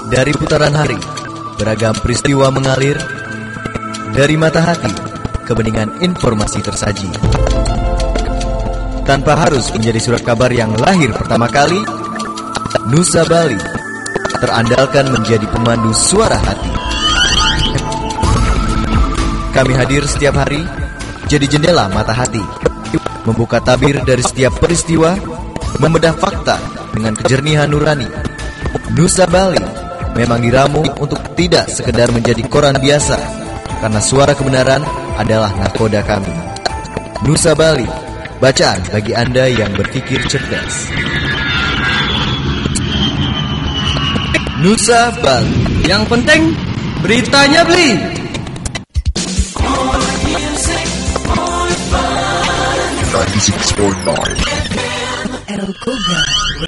Dari putaran hari, beragam peristiwa mengalir. Dari mata hati, kebeningan informasi tersaji. Tanpa harus menjadi surat kabar yang lahir pertama kali, Nusa Bali terandalkan menjadi pemandu suara hati. Kami hadir setiap hari, jadi jendela mata hati, membuka tabir dari setiap peristiwa, membedah fakta dengan kejernihan nurani. Nusa Bali memang diramu untuk tidak sekedar menjadi koran biasa, karena suara kebenaran adalah nakoda kami. Nusa Bali, bacaan bagi Anda yang berpikir cerdas. Nusa Bali, yang penting beritanya beli. Music 96.9 El Koga.